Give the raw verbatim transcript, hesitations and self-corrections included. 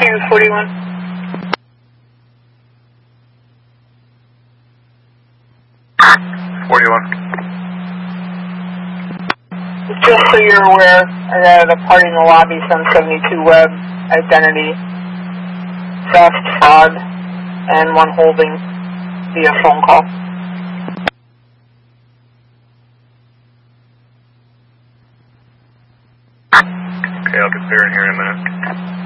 two forty-one. forty-one. Just so you're aware, I got a party in the lobby, seven seventy-two web, identity, theft, fraud, and one holding via phone call. Okay, I'll get clear in here in a minute.